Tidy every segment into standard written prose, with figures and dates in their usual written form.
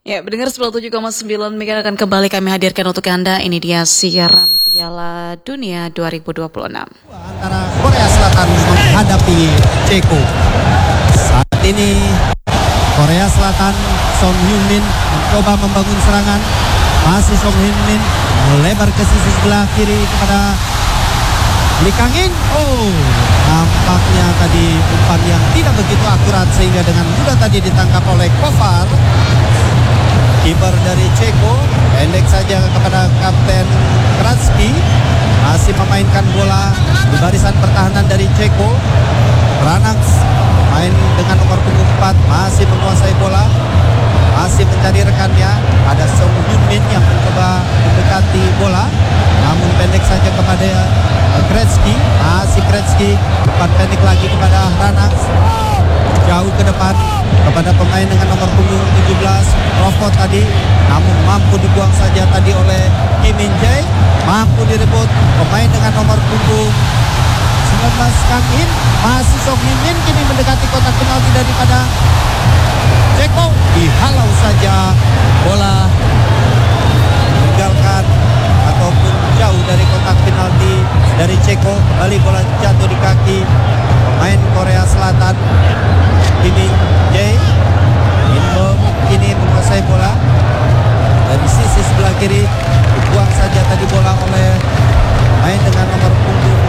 Ya, mendengar 97,9 MHz akan kembali kami hadirkan untuk Anda. Ini dia siaran Piala Dunia 2026. Antara Korea Selatan menghadapi Ceko. Saat ini Korea Selatan, Song Hyun-min mencoba membangun serangan. Masih Song Hyun-min melebar ke sisi sebelah kiri kepada Lee Kang-in. Oh, nampaknya tadi umpan yang tidak begitu akurat sehingga dengan mudah tadi ditangkap oleh Kovar. Kiper dari Ceko pendek saja kepada Kapten Kratski, masih memainkan bola di barisan pertahanan dari Ceko. Ranax main dengan nomor punggung 4, masih menguasai bola, masih mencari rekannya. Ada Song Hyun-min yang mencoba mendekati bola, namun pendek saja kepada Kratski. Masih Kratski, umpan pendek lagi kepada Ranax, jauh ke depan kepada pemain dengan nomor punggung 17 Rofot tadi, namun mampu dibuang saja tadi oleh Kim Min Jae. Mampu direbut pemain dengan nomor punggung 19 Kang In. Masih Song Hyun-min kini mendekati kotak penalti daripada Ceko, dihalau saja, bola meninggalkan ataupun jauh dari kotak penalti dari Ceko. Kembali bola jatuh di kaki pemain Korea Selatan. Ini Jae kini menguasai bola dari sisi sebelah kiri, dibuang saja tadi bola oleh main dengan nomor punggung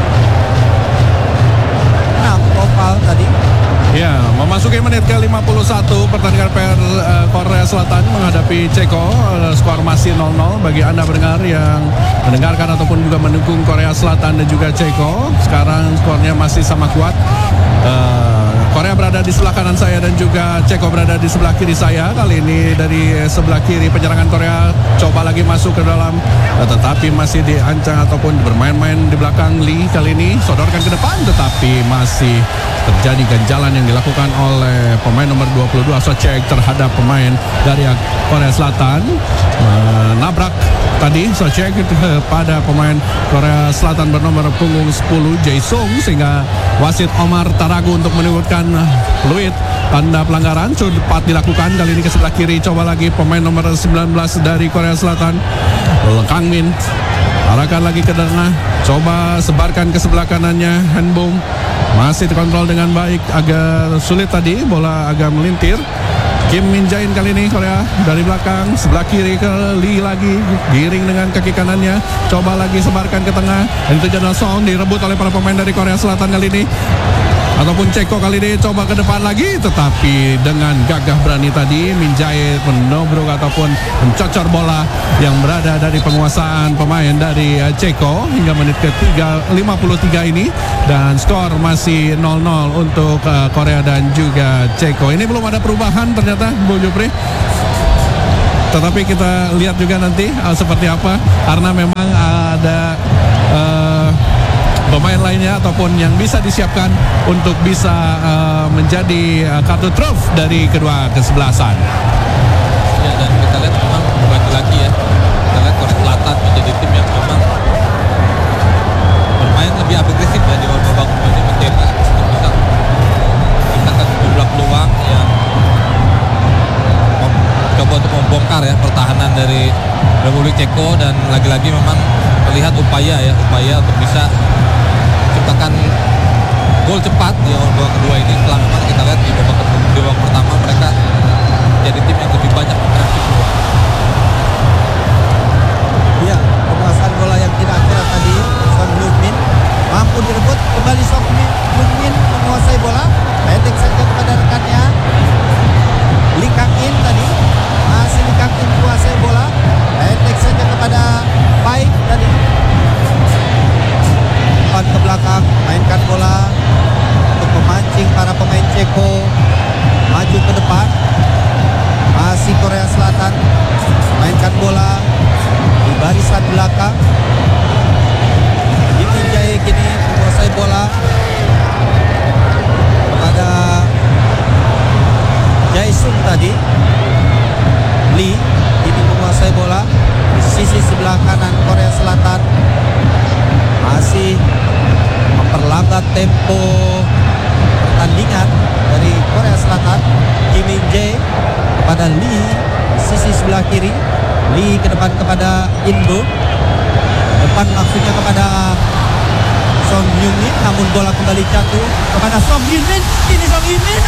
6 Kopal tadi. Ya, memasuki menit ke-51 pertandingan Korea Selatan menghadapi Ceko. Skor masih 0-0 bagi Anda pendengar yang mendengarkan ataupun juga mendukung Korea Selatan dan juga Ceko. Sekarang skornya masih sama kuat. Korea berada di sebelah kanan saya dan juga Ceko berada di sebelah kiri saya. Kali ini dari sebelah kiri penyerangan Korea coba lagi masuk ke dalam, tetapi masih diancang ataupun bermain-main di belakang Lee. Kali ini sodorkan ke depan, tetapi masih terjadi ganjalan yang dilakukan oleh pemain nomor 22 Sochek terhadap pemain dari Korea Selatan. Menabrak tadi Sochek pada pemain Korea Selatan bernomor punggung 10 Jae-sung, sehingga wasit Omar Taragu untuk menyebutkan fluid tanda pelanggaran cepat dilakukan. Kali ini ke sebelah kiri, coba lagi pemain nomor 19 dari Korea Selatan Kang Min, arahkan lagi ke tengah, coba sebarkan ke sebelah kanannya Hanbom, masih terkontrol dengan baik, agak sulit tadi, bola agak melintir. Kim Min Jae kali ini Korea dari belakang sebelah kiri ke Lee lagi, giring dengan kaki kanannya, coba lagi sebarkan ke tengah, dan itu adalah Song, direbut oleh para pemain dari Korea Selatan kali ini ataupun Ceko kali ini, coba ke depan lagi, tetapi dengan gagah berani tadi Min Jae menobrok ataupun mencocor bola yang berada dari penguasaan pemain dari Ceko hingga menit ke-53 ini, dan skor masih 0-0 untuk Korea dan juga Ceko. Ini belum ada perubahan ternyata, Bu Jupri, tetapi kita lihat juga nanti seperti apa, karena memang ada pemain lainnya ataupun yang bisa disiapkan untuk bisa menjadi kartu truf dari kedua kesebelasan. Ya, dan kita lihat memang lagi ya, kita lihat Korea Selatan menjadi tim yang memang bermain lebih agresif ya di babak ini, menjadi untuk bisa menciptakan sejumlah peluang yang coba untuk membongkar ya pertahanan dari Republik Ceko, dan lagi-lagi memang terlihat upaya untuk bisa menciptakan gol cepat di babak kedua ini, setelah memang kita lihat di babak pertama mereka jadi tim yang lebih banyak kreatif. Ya, penguasaan bola yang tidak akurat tadi Song Hyun-min, mampu direbut kembali Song Hyun-min menguasai bola, pendek saja kepada rekannya Lee Kang-in tadi, masih Lee Kang-in menguasai bola, pendek saja kepada Pai tadi, ke belakang, mainkan bola untuk memancing para pemain Ceko maju ke depan. Masih Korea Selatan mainkan bola di barisan belakang. Kim Min Jae kini menguasai bola kepada Jae-sung tadi. Lee kini menguasai bola di sisi sebelah kanan Korea Selatan, masih memperlambat tempo pertandingan dari Korea Selatan. Kim Min Jae kepada Lee sisi sebelah kiri. Lee ke depan kepada Inbo. Depan maksudnya kepada Song Hyun-min, namun bola kembali jatuh kepada Song Hyun-min. Ini Song Hyun-min.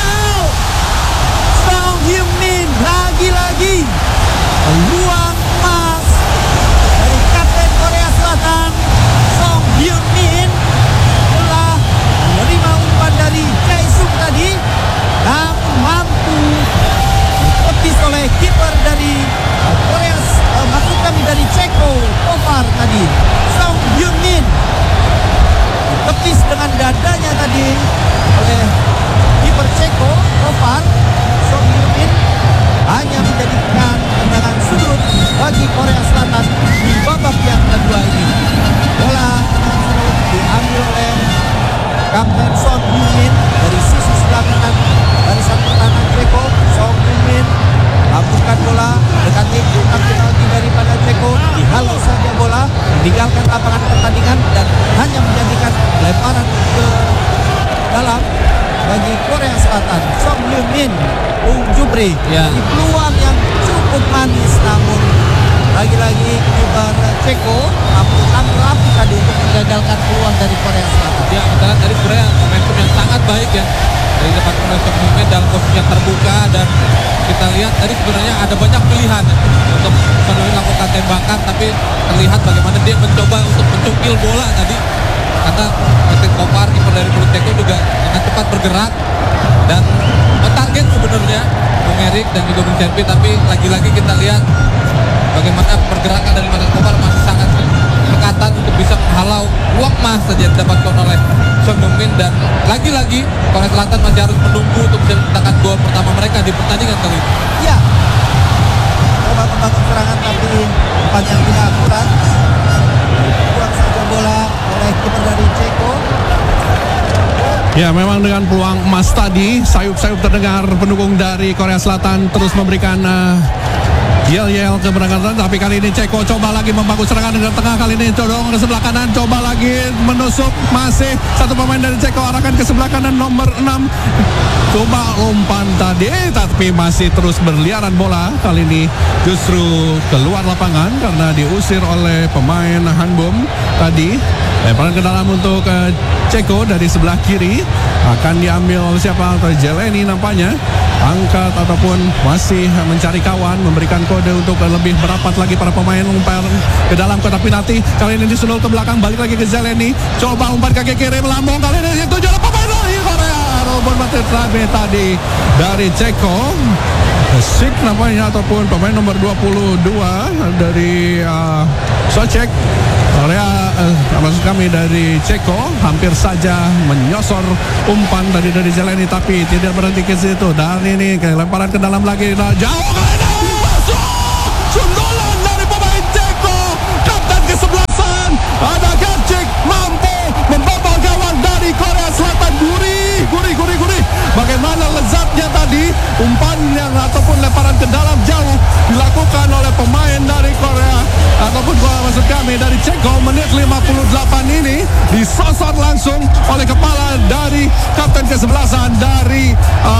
Song Hyun-min lagi-lagi peluang emas dari kapten Korea Selatan. Song Hyun-min telah menerima umpan dari Jae-sung tadi dan mampu ditepis oleh kiper dari Korea, maksud kami dari Ceko, Kovar tadi. Song Hyun-min ditepis dengan dadanya tadi oleh kiper Ceko, Kovar. Song Hyun-min hanya menjadikan tendangan sudut bagi Korea Selatan di babak yang kedua ini. Bola diambil oleh kapten Song Hyun-min dari sisi sebelah kanan barisan pertahanan Ceko. Song Hyun-min lambungkan bola dekati kotak penalti daripada Ceko, dihalau saja bola, meninggalkan lapangan pertandingan dan hanya menjadikan lemparan ke dalam bagi Korea Selatan. Song Hyun-min, Bung Jupri, Ya. di peluang yang cukup manis, namun lagi-lagi kiper Ceko mampu rapi tadi untuk menggagalkan peluang dari Korea Selatan. Ya, kita lihat tadi sebenarnya momentum yang sangat baik ya dari depan Song Hyun-min dalam posisi yang terbuka, dan kita lihat tadi sebenarnya ada banyak pilihan untuk Song Hyun-min melakukan tembakan, tapi terlihat bagaimana dia mencoba untuk mencungkil bola tadi karena Metin Kopar, kiper dari Bulu Ceko juga dengan cepat bergerak dan target sebenarnya Bung Erik dan juga Bung Serpi, tapi lagi-lagi kita lihat bagaimana pergerakan dari Metin Kopar masih sangat dekatan untuk bisa menghalau peluang emas saja yang didapatkan oleh Song Hyun-min, dan lagi-lagi Korea Selatan masih harus menunggu untuk bisa menciptakan gol pertama mereka di pertandingan kali ini. Ya, coba membangun serangan tapi umpan yang tidak akurat. Buang saja bola oleh kiper dari Ceko. Ya, memang dengan peluang emas tadi, sayup-sayup terdengar pendukung dari Korea Selatan terus memberikan yel-yel keberangkatan, tapi kali ini Ceko coba lagi membangun serangan dengan tengah, kali ini dorong ke sebelah kanan, coba lagi menusuk, masih satu pemain dari Ceko arahkan ke sebelah kanan nomor 6, coba umpan tadi tapi masih terus berliaran bola, kali ini justru keluar lapangan karena diusir oleh pemain Hanbom tadi. Lemparan ke dalam untuk Ceko dari sebelah kiri, akan diambil oleh siapa? Jeleni nampaknya angkat ataupun masih mencari kawan, memberikan kode untuk lebih merapat lagi para pemain. Umpan ke dalam kotak penalti, kali ini disundul ke belakang, balik lagi ke Jeleni, coba umpan kaki kiri melambung, kali ini itu adalah pemain dari Korea, Robon Matetrabe tadi dari Ceko. Sik namanya ataupun pemain nomor 22 dari Socek Korea, maksud kami dari Ceko, hampir saja menyosor umpan dari Jeleni tapi tidak berhenti ke situ, dan ini lemparan ke dalam lagi, jauh kali ini masuk sundulan dari pemain Ceko, kapten kesebelasan ada Gacik, mampu membobol gawang dari Korea Selatan. Gurih bagaimana lezatnya tadi umpan yang ataupun lemparan ke dalam jauh dilakukan oleh pemain dari Korea ataupun maksud kami dari Ceko. Menit 58 ini disosor langsung oleh kepala dari kapten kesebelasan dari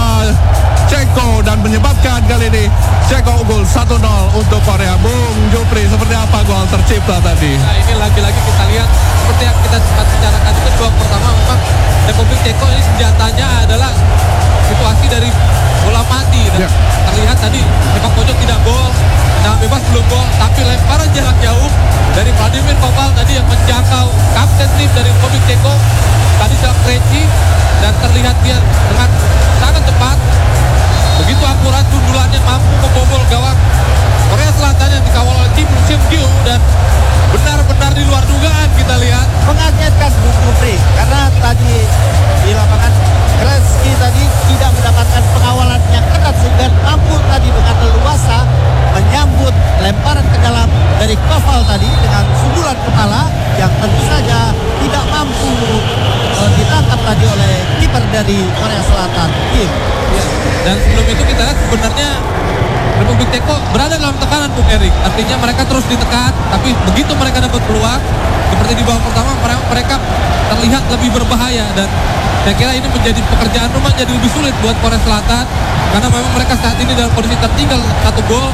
Ceko dan menyebabkan kali ini Ceko unggul 1-0 untuk Korea. Bung Jupri, seperti apa gol tercipta tadi? Nah, ini lagi-lagi kita lihat seperti yang kita sempat bicarakan itu, gol pertama memang Republik Ceko ini senjatanya adalah situasi dari bola mati, dan terlihat tadi sepak pojok tidak gol, nah bebas belum gol, tapi lemparan jarak jauh dari Vladimir Koval tadi yang menjangkau kapten tim dari Republik Ceko tadi sangat preci, dan terlihat dia dengan sangat cepat, begitu akurat sundulannya, mampu membobol gawang Korea Selatan yang dikawal oleh tim Sim Gyu, dan benar-benar di luar dugaan kita lihat. Mengagetkan Bung Jupri karena tadi di lapangan Kreski tadi tidak mendapatkan pengawalan yang ketat sehingga mampu tadi dengan leluasa menyambut lemparan ke dalam dari Koval tadi dengan sundulan kepala yang tentu saja tidak mampu ditangkap tadi oleh kiper dari Korea Selatan. Ya. Dan sebelum itu kita lihat sebenarnya Republik Ceko berada dalam tekanan, Bung Erik. Artinya mereka terus ditekan, tapi begitu mereka dapat peluang seperti di babak pertama, mereka terlihat lebih berbahaya, dan saya kira ini menjadi pekerjaan rumah jadi lebih sulit buat Korea Selatan karena memang mereka saat ini dalam kondisi tertinggal 1 gol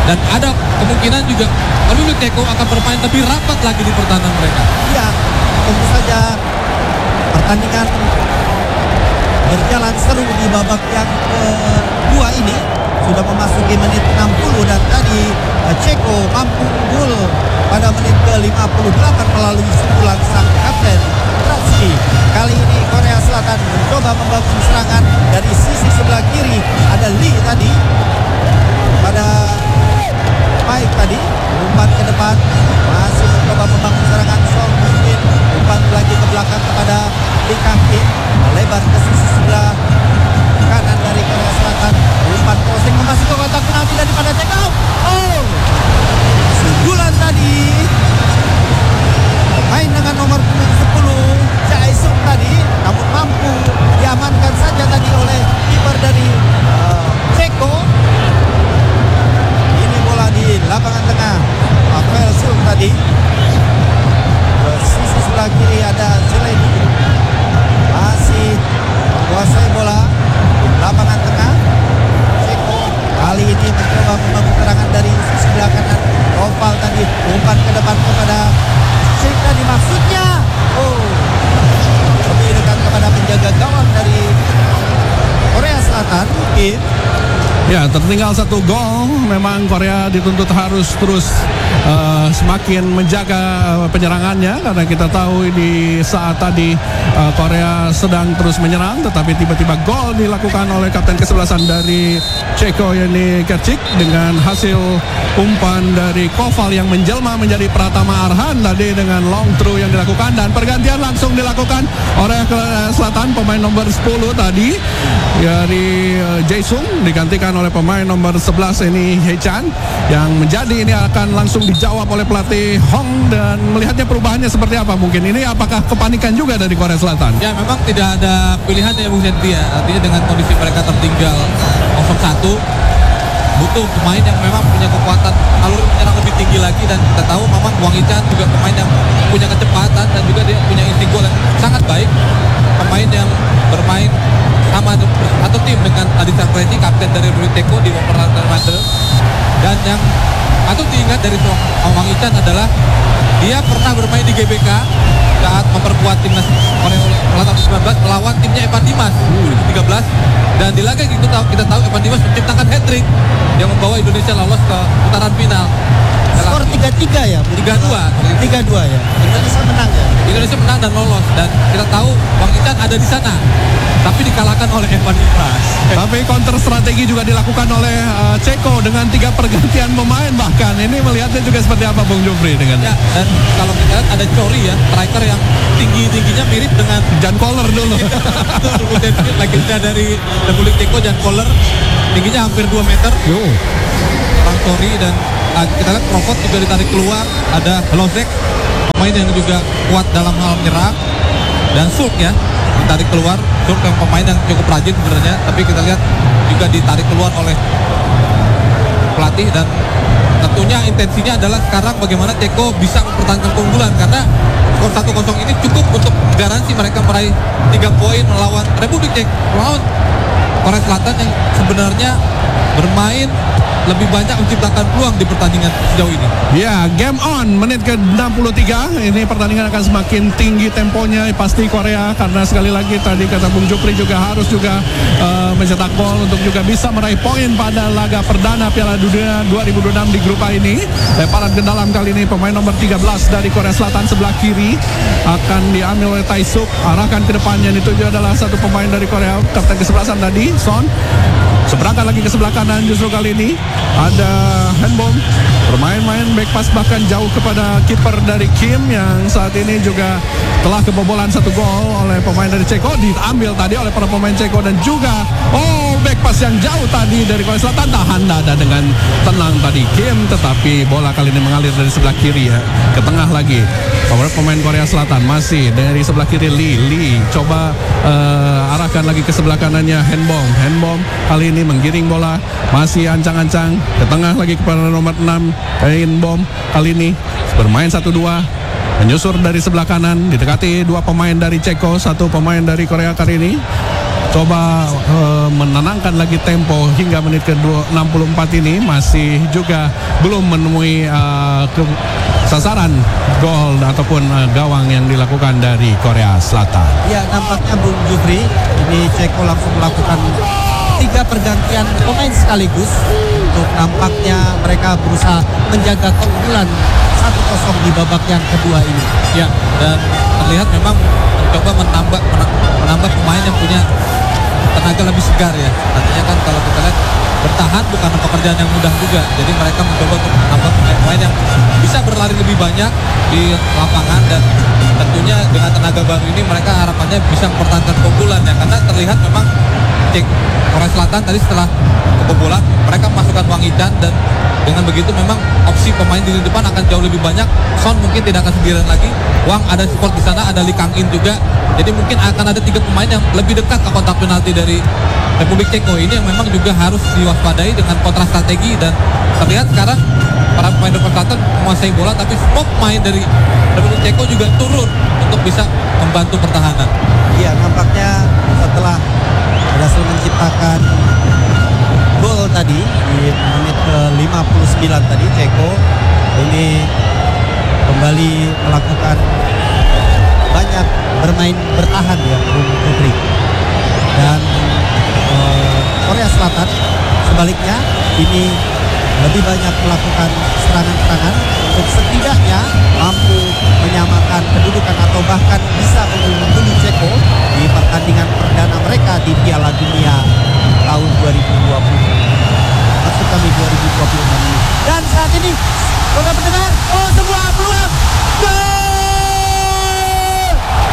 Dan ada kemungkinan juga Republik Ceko akan bermain lebih rapat lagi di pertahanan mereka. Ya, tentu saja pertandingan berjalan seru di babak yang kedua ini. Sudah memasuki menit 60 dan tadi Ceko mampu unggul pada menit ke-58 melalui sundulan sang kapten Trotski. Kali ini Korea Selatan mencoba membangun serangan dari sisi sebelah kiri. Ada Lee tadi pada baik tadi umpan ke depan, masih mencoba membangun serangan. Son Heung-min umpan lagi ke belakang kepada Lee Kang-in, melebar ke sisi sebelah kanan dari Korea Selatan. Umpan crossing masih ke kotak penalti daripada Ceko. Oh, sundulan tadi pemain dengan nomor punggung 10 Jae-sung tadi, namun mampu diamankan saja tadi oleh kiper dari Ceko. Ini bola di lapangan tengah, Rafael Sung tadi. Ke sisi sebelah kiri ada Zeleny, masih menguasai bola di lapangan tengah. Ceko kali ini mencoba membangun serangan dari sisi sebelah kanan. Oval tadi umpan ke depan kepada Sik tadi, maksudnya lebih dekat kepada penjaga gawang dari Korea Selatan mungkin. Ya, tertinggal 1 gol. Memang Korea dituntut harus terus semakin menjaga penyerangannya, karena kita tahu di saat tadi Korea sedang terus menyerang, tetapi tiba-tiba gol dilakukan oleh kapten kesebelasan dari Ceko, yakni Kercik, dengan hasil umpan dari Koval yang menjelma menjadi Pratama Arhan tadi dengan long throw yang dilakukan, dan pergantian langsung dilakukan oleh Korea Selatan. Pemain nomor 10 tadi dari Jae-sung digantikan oleh pemain nomor 11 ini Hee-chan, yang menjadi ini akan langsung dijawab oleh pelatih Hong. Dan melihatnya perubahannya seperti apa mungkin ini, apakah kepanikan juga dari Korea Selatan? Ya, memang tidak ada pilihan ya Bung Sentia. Artinya dengan kondisi mereka tertinggal 0-1, butuh pemain yang memang punya kekuatan alur menyerang lebih tinggi lagi. Dan kita tahu memang Wang Hee-chan juga pemain yang punya kecepatan dan juga dia punya insting gol yang sangat baik. Pemain yang bermain sama atau tim dengan Adi Sapreti, kapten dari Republik Ceko di Wolverhampton. Dan yang patut diingat dari Wang Hee-chan adalah dia pernah bermain di GBK saat memperkuat timnas Korea Selatan 19 melawan timnya Evan Dimas 2013. Dan di laga itu kita tahu Evan Dimas menciptakan hat-trick yang membawa Indonesia lolos ke putaran final. Skor 3-3 ya? 3-2 ya. Indonesia menang ya? Indonesia menang dan lolos. Dan kita tahu Wang Hee-chan ada di sana, tapi dikalahkan oleh Evan Dimas. Tapi counter strategi juga dilakukan oleh Ceko dengan 3 pergantian pemain bahkan. Ini melihatnya juga seperti apa Bung Jofri dengan ya, dan kalau kita lihat ada Chori ya, striker yang tingginya mirip dengan Jan Koller dulu. legenda dari Republik Ceko. Jan Koller tingginya hampir 2 meter. Orang Chori. Dan kita lihat Crawford juga ditarik keluar. Ada Lozek, pemain yang juga kuat dalam hal menyerang. Dan Sulk ya ditarik keluar. Sulk yang pemain yang cukup rajin sebenarnya, tapi kita lihat juga ditarik keluar oleh pelatih. Dan tentunya intensinya adalah sekarang bagaimana Ceko bisa mempertahankan keunggulan, karena skor 1-0 ini cukup untuk garansi mereka meraih 3 poin melawan Republik Ceko, melawan Korea Selatan yang sebenarnya bermain lebih banyak menciptakan peluang di pertandingan sejauh ini. Ya, game on menit ke-63. Ini pertandingan akan semakin tinggi temponya pasti Korea, karena sekali lagi tadi kata Bung Jopri juga harus juga mencetak gol untuk juga bisa meraih poin pada laga perdana Piala Dunia 2026 di grup A ini. Lemparan ke dalam kali ini pemain nomor 13 dari Korea Selatan sebelah kiri akan diambil oleh Tae-suk, arahkan ke depannya. Itu juga adalah satu pemain dari Korea, kapten kesebelasan tadi Son. Seberangkat lagi ke sebelah kanan justru kali ini ada Hanbom bermain-main back pass bahkan jauh kepada kiper dari Kim yang saat ini juga telah kebobolan 1 gol oleh pemain dari Ceko, diambil tadi oleh para pemain Ceko. Dan juga back pass yang jauh tadi dari Korea Selatan, tahan dada dengan tenang tadi Kim, tetapi bola kali ini mengalir dari sebelah kiri ya ke tengah lagi. Pemain Korea Selatan masih dari sebelah kiri Lee coba arahkan lagi ke sebelah kanannya Hanbom kali ini menggiring bola, masih ancang-ancang ke tengah lagi kepada nomor 6 Hanbom, kali ini bermain 1-2 menyusur dari sebelah kanan, didekati 2 pemain dari Ceko, 1 pemain dari Korea kali ini. coba menenangkan lagi tempo hingga menit ke-64 ini, masih juga belum menemui sasaran gol ataupun gawang yang dilakukan dari Korea Selatan. Ya, nampaknya Bung Jufri, ini Ceko langsung melakukan 3 pergantian pemain sekaligus untuk nampaknya mereka berusaha menjaga keunggulan 1-0 di babak yang kedua ini. Ya, dan terlihat memang mencoba menambah pemain yang punya tenaga lebih segar ya. Artinya kan kalau kita lihat bertahan bukan pekerjaan yang mudah juga. Jadi mereka mencoba untuk menambah pemain-pemain yang bisa berlari lebih banyak di lapangan, dan tentunya dengan tenaga baru ini mereka harapannya bisa mempertahankan keunggulan ya. Karena terlihat memang Korea Selatan tadi setelah kebobolan mereka memasukkan Wang Hee-chan, dan dengan begitu memang opsi pemain di depan akan jauh lebih banyak. Son mungkin tidak akan sendirian lagi. Wang ada support di sana, ada Lee Kang-in juga. Jadi mungkin akan ada 3 pemain yang lebih dekat ke kotak penalti dari Republik Ceko ini, yang memang juga harus diwaspadai dengan kontra strategi. Dan terlihat sekarang para pemain Korea Selatan menguasai bola, tapi semua pemain dari Republik Ceko juga turun untuk bisa membantu pertahanan. Iya, nampaknya setelah berhasil menciptakan gol tadi di menit ke-59 tadi, Ceko ini kembali melakukan banyak bermain bertahan ya, Bung Jufri. Dan Korea Selatan sebaliknya ini lebih banyak melakukan serangan-serangan untuk setidaknya mampu menyamakan kedudukan atau bahkan bisa mengungguli Ceko di pertandingan perdana mereka di Piala Dunia tahun 2020. Maksud kami 2026 ini. Dan saat ini saudara pendengar, sebuah peluang gol!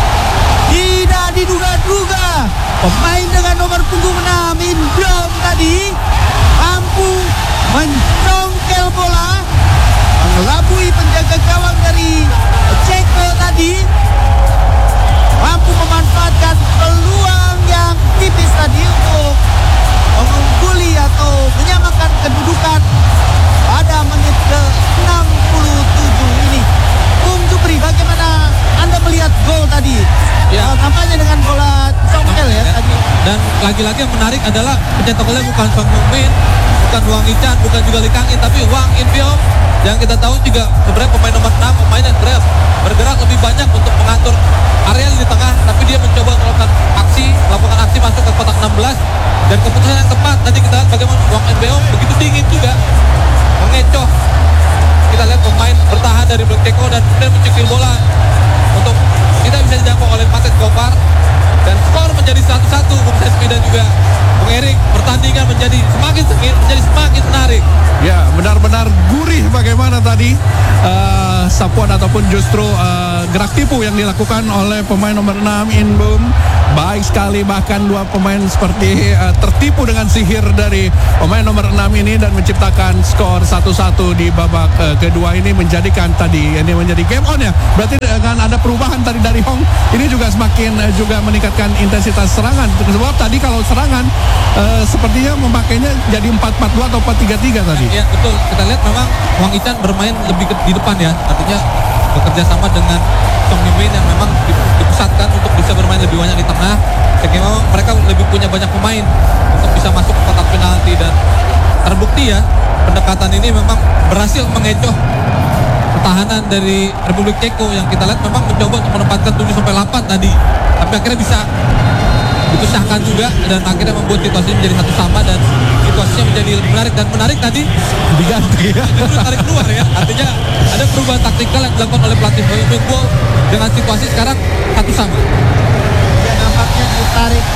Tidak diduga-duga pemain dengan nomor punggung 6 Indom tadi mampu mencongkel bola, mengelabui penjaga gawang dari Ceko tadi, mampu memanfaatkan peluang yang tipis tadi untuk mengungguli atau menyamakan kedudukan pada menit ke-67 ini. Bung Jufri, bagaimana Anda melihat gol tadi? Ya. Tampaknya dengan bola congkel ya tadi. Dan lagi-lagi yang menarik adalah pencetak golnya bukan Son Heung-min, bukan Wang Hee-chan, bukan juga Lee Kang-in, tapi Wang In-beom, yang kita tahu juga sebenarnya pemain nomor 6, pemain yang bergerak lebih banyak untuk mengatur area di tengah, tapi dia mencoba melakukan aksi masuk ke kotak 16, dan keputusan yang tepat. Tadi kita lihat bagaimana Wang In-beom begitu dingin juga mengecoh. Kita lihat pemain bertahan dari Republik Ceko dan kemudian mencekil bola untuk tidak bisa dijangkau oleh Patrick Gopar, dan skor menjadi 1-1. Bung Sespi dan juga Bung Erik, pertandingan menjadi semakin sengit, menjadi semakin menarik. Ya, benar-benar gurih bagaimana tadi sapuan ataupun justru gerak tipu yang dilakukan oleh pemain nomor 6 Inbum. Baik sekali, bahkan 2 pemain seperti tertipu dengan sihir dari pemain nomor 6 ini dan menciptakan skor 1-1 di babak kedua ini, menjadikan tadi ini menjadi game on ya. Berarti dengan ada perubahan tadi dari Hong, ini juga semakin juga meningkatkan intensitas serangan. Sebab tadi kalau serangan sepertinya memakainya jadi 4-4-2 atau 4-3-3 tadi. Ya betul, kita lihat memang Wang Hee-chan bermain lebih di depan ya, artinya bekerja sama dengan Son Heung-min yang memang dipusatkan untuk bisa bermain lebih banyak di tengah, sehingga memang mereka lebih punya banyak pemain untuk bisa masuk ke kotak penalti. Dan terbukti ya, pendekatan ini memang berhasil mengecoh pertahanan dari Republik Ceko yang kita lihat memang mencoba untuk menempatkan 7-8 tadi, tapi akhirnya bisa dipisahkan juga dan akhirnya membuat situasi menjadi 1-1, dan situasinya menjadi menarik tadi Diganti ya. justru tarik keluar ya, artinya ada perubahan taktikal yang dilakukan oleh pelatih Boyko dengan situasi sekarang 1-1. Ya, nampaknya ditarik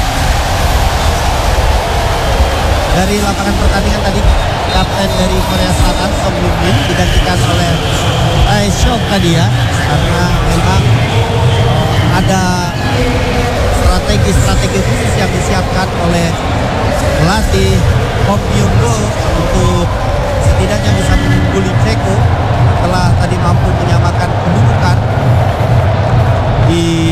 dari lapangan pertandingan tadi kapten dari Korea Selatan Son Heung-min digantikan oleh Tae Shock tadi ya, karena memang ada strategi khusus yang disiapkan oleh pelatih Kom Myung-go untuk setidaknya bisa mengungguli Ceko setelah tadi mampu menyamakan kedudukan di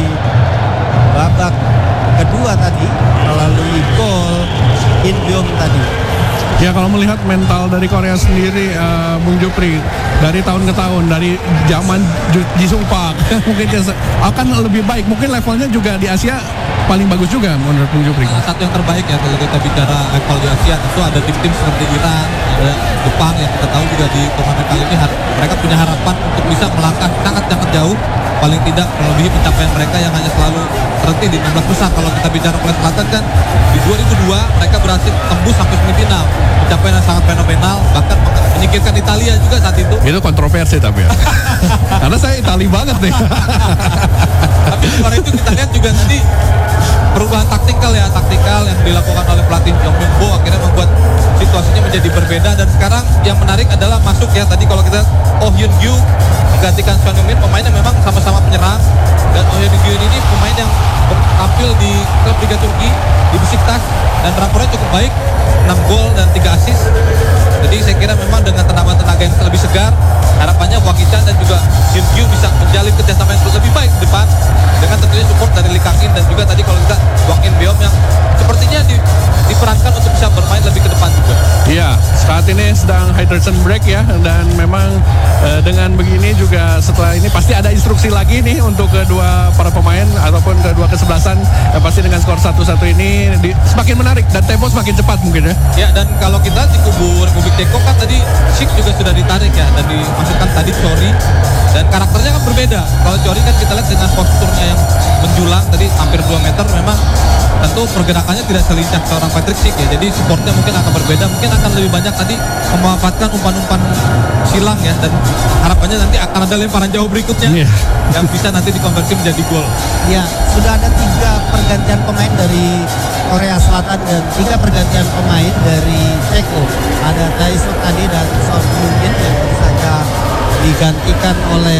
babak kedua tadi melalui gol In-beom tadi. Ya, kalau melihat mental dari Korea sendiri, Bung Jupri, dari tahun ke tahun, dari zaman Jisung Park, mungkin akan lebih baik. Mungkin levelnya juga di Asia paling bagus juga menurut Bung Jupri. Satu yang terbaik ya kalau kita bicara level di Asia, tentu ada tim-tim seperti Iran, ada Jepang yang kita tahu juga di turnamen kali ini mereka punya harapan untuk bisa melangkah sangat-sangat jauh, paling tidak melebihi pencapaian mereka yang hanya selalu terhenti di 16 besar. Kalau kita bicara Korea Selatan kan di 2002 mereka berhasil tembus sampai semifinal, pencapaian yang sangat fenomenal, bahkan menyingkirkan Italia juga saat itu. Itu kontroversi tapi ya. Karena saya Itali banget nih. Tapi di luar itu kita lihat juga nanti perubahan taktikal yang dilakukan oleh pelatih Jong Myung Bo akhirnya membuat situasinya menjadi berbeda. Dan sekarang yang menarik adalah masuk ya, tadi kalau kita Oh Hyun Gyu menggantikan Son Heung-min, pemain yang memang sama-sama penyerang, dan Oh Hyun Gyu ini pemain yang tampil di klub Liga Turki di Besiktas dan rapornya cukup baik, 6 gol dan 3 assist. Jadi saya kira memang dengan tenaga yang lebih segar, harapannya Hwang Hee-chan dan juga Hyun Gyu bisa menjalin kerjasama yang lebih baik di depan, dengan tentunya support dari Lee Kang-in dan juga tadi kalau kita Hwang In-beom yang sepertinya diperankan untuk bisa bermain lebih ke depan juga. Iya, saat ini sedang hydration break ya, dan memang dengan begini juga setelah ini pasti ada instruksi lagi nih untuk kedua para pemain ataupun kedua kesebelasan, pasti dengan skor 1-1 ini semakin menarik dan tempo semakin cepat mungkin ya. Ya, dan kalau kita di kubu Republik Ceko kan tadi Sik juga sudah ditarik ya, dan dimasukkan tadi Chori, dan karakternya kan berbeda. Kalau Chori kan kita lihat dengan posturnya yang menjulang tadi hampir 2 meter, memang tentu pergerakannya tidak selincah seorang Patrick Sik ya, jadi supportnya mungkin akan berbeda, mungkin akan lebih banyak tadi memanfaatkan umpan-umpan silang ya, dan harapannya nanti akan ada lemparan jauh berikutnya yang bisa nanti dikonversi menjadi gol. Ya, sudah ada 3 pergantian pemain dari Korea Selatan dan 3 pergantian pemain dari Ceko. Ada Taesuk tadi dan Son Heung-min yang baru saja digantikan oleh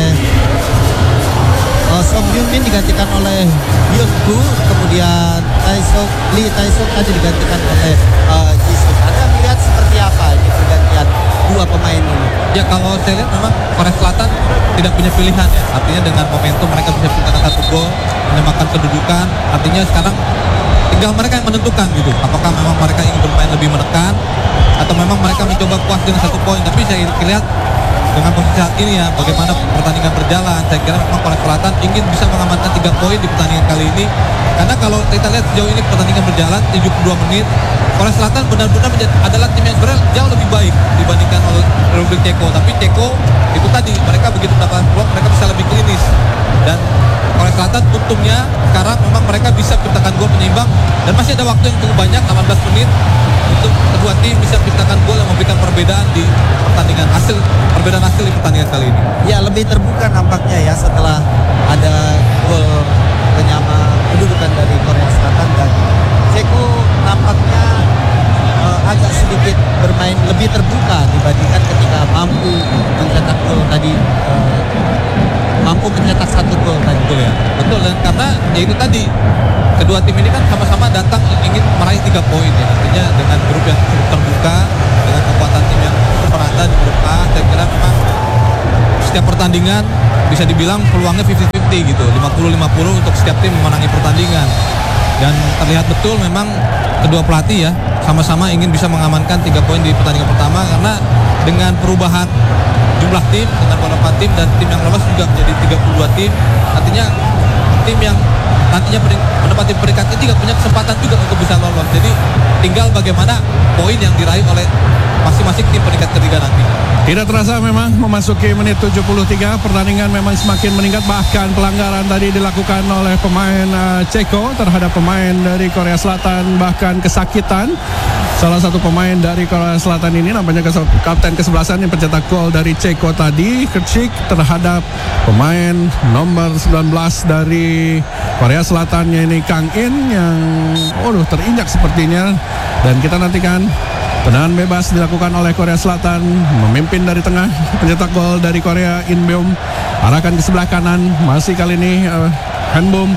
Son Heung-min digantikan oleh Hyun Gyu, kemudian Lee Taesuk tadi digantikan oleh Jisung. Anda melihat seperti apa ini pergantian 2 pemain ini? Ya, kalau saya lihat memang Korea Selatan tidak punya pilihan ya, artinya dengan momentum mereka bisa menciptakan 1 gol, menyamakan kedudukan, artinya sekarang tinggal mereka yang menentukan gitu, apakah memang mereka ingin bermain lebih menekan atau memang mereka mencoba puas dengan 1 poin. Tapi saya lihat dengan posisi saat ini ya, bagaimana pertandingan berjalan, saya kira memang Korea Selatan ingin bisa mengamankan 3 poin di pertandingan kali ini. Karena kalau kita lihat sejauh ini pertandingan berjalan 72 menit, Korea Selatan benar-benar adalah tim yang sebenarnya jauh lebih baik dibandingkan oleh Republik Ceko. Tapi Ceko itu tadi, mereka begitu mendapatkan peluang mereka bisa lebih klinis, dan Korea Selatan untungnya sekarang memang mereka bisa menciptakan gol penyeimbang, dan masih ada waktu yang cukup banyak, 18 menit untuk kedua tim bisa menciptakan gol yang memberikan perbedaan di perbedaan hasil di pertandingan kali ini. Ya, lebih terbuka nampaknya ya setelah ada gol penyama kedudukan dari Korea Selatan, dan Ceko nampaknya agak sedikit bermain lebih terbuka dibandingkan ketika mampu mencetak gol tadi, mampu mencetak 1 gol tadi. Betul ya, betul, dan karena ya itu tadi kedua tim ini kan sama-sama datang ingin meraih 3 poin ya, artinya dengan grup yang cukup terbuka, dengan kekuatan tim yang cukup merata di grup A, saya kira memang setiap pertandingan bisa dibilang peluangnya 50-50 gitu, 50-50 untuk setiap tim memenangi pertandingan. Dan terlihat betul memang kedua pelatih ya sama-sama ingin bisa mengamankan 3 poin di pertandingan pertama, karena dengan perubahan jumlah tim, dengan beberapa tim dan tim yang lolos juga menjadi 32 tim, artinya tim yang nantinya menempati peringkat ketiga punya kesempatan juga untuk bisa lolos. Jadi tinggal bagaimana poin yang diraih oleh masing-masing tim peringkat ketiga nanti. Tidak terasa memang memasuki menit 73, pertandingan memang semakin meningkat, bahkan pelanggaran tadi dilakukan oleh pemain Ceko terhadap pemain dari Korea Selatan, bahkan kesakitan. Salah satu pemain dari Korea Selatan ini nampaknya kapten kesebelasan yang pencetak gol dari Ceko tadi, Kerchik, terhadap pemain nomor 19 dari Korea Selatan ini Kang-in yang terinjak sepertinya. Dan kita nantikan tendangan bebas dilakukan oleh Korea Selatan, memimpin dari tengah, pencetak gol dari Korea In-beom, arahkan ke sebelah kanan, masih kali ini Hanbom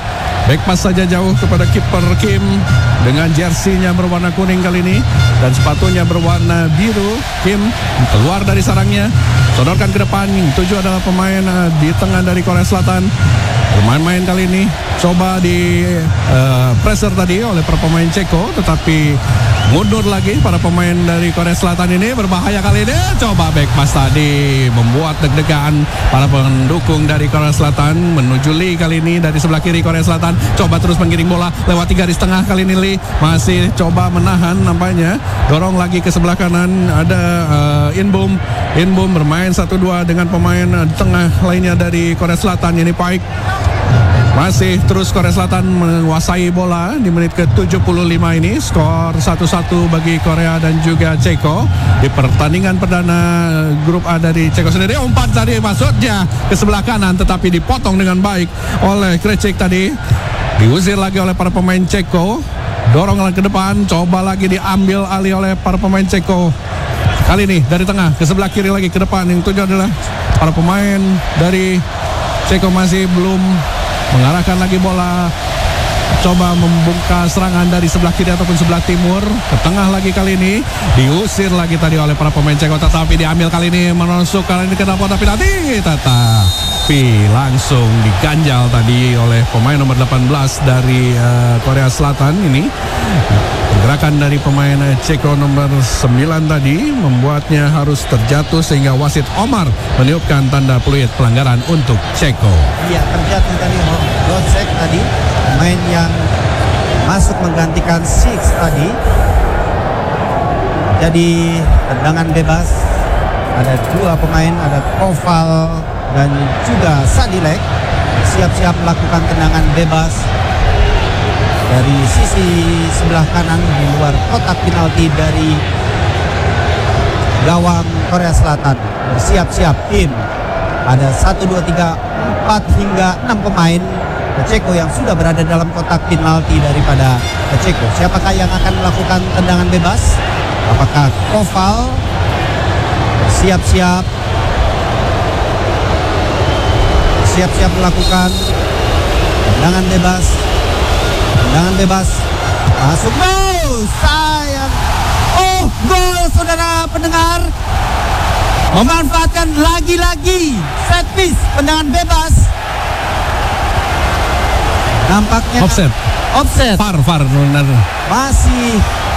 Back pass saja jauh kepada kiper Kim dengan jersinya berwarna kuning kali ini dan sepatunya berwarna biru. Kim keluar dari sarangnya, sodorkan ke depan. Tujuh adalah pemain di tengah dari Korea Selatan. Bermain-main kali ini coba di pressure tadi oleh para pemain Ceko, tetapi mundur lagi para pemain dari Korea Selatan ini. Berbahaya kali ini. Coba back pass tadi membuat deg-degan para pendukung dari Korea Selatan. Menuju Lee kali ini dari sebelah kiri Korea Selatan. Coba terus menggiring bola lewati garis tengah kali ini. Lee masih coba menahan nampaknya. Dorong lagi ke sebelah kanan. Ada Inbom bermain 1-2 dengan pemain tengah lainnya dari Korea Selatan, ini Paik. Masih terus Korea Selatan menguasai bola di menit ke-75 ini. Skor 1-1 bagi Korea dan juga Ceko di pertandingan perdana grup A dari Ceko sendiri. Umpan tadi maksudnya ke sebelah kanan, tetapi dipotong dengan baik oleh Krecik tadi. Diusir lagi oleh para pemain Ceko. Dorong lagi ke depan, coba lagi diambil alih oleh para pemain Ceko. Kali ini dari tengah ke sebelah kiri lagi ke depan. Yang tujuh adalah para pemain dari Ceko masih belum mengarahkan lagi bola. Coba membuka serangan dari sebelah kiri ataupun sebelah timur. Ke tengah lagi kali ini. Diusir lagi tadi oleh para pemain Ceko, tetapi diambil kali ini. Menusuk kali ini ke dalam kotak penalti. Tetapi langsung diganjal tadi oleh pemain nomor 18 dari Korea Selatan ini. Pergerakan dari pemain Ceko nomor 9 tadi membuatnya harus terjatuh sehingga wasit Omar meniupkan tanda peluit pelanggaran untuk Ceko. Iya, terjatuh tadi Rocek tadi, pemain yang masuk menggantikan Six tadi. Jadi tendangan bebas. Ada dua pemain, ada Koval dan juga Sadilek siap-siap melakukan tendangan bebas dari sisi sebelah kanan di luar kotak penalti dari gawang Korea Selatan. Bersiap-siap tim. Ada 1, 2, 3, 4 hingga 6 pemain Ceko yang sudah berada dalam kotak penalti daripada Ceko. Siapakah yang akan melakukan tendangan bebas? Apakah Koval? Siap-siap melakukan tendangan bebas. Tendangan bebas masuk gol. Sayang. Oh, gol saudara pendengar. Memanfaatkan lagi-lagi set piece, tendangan bebas. Nampaknya offset. Far benar. Masih.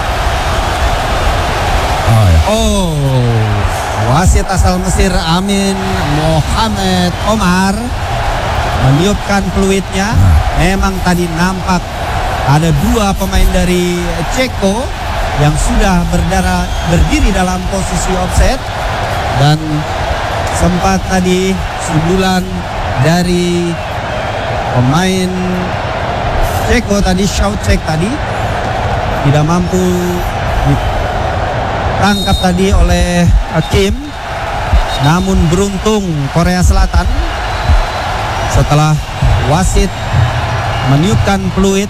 Oh ya. Wasit asal Mesir Amin Mohamed Omar meniupkan peluitnya. Memang tadi nampak ada dua pemain dari Ceko yang sudah berdiri dalam posisi offset, dan sempat tadi sundulan dari pemain Ceko tadi, Shaucek tadi tidak mampu ditangkap tadi oleh Kim. Namun beruntung Korea Selatan setelah wasit meniupkan peluit,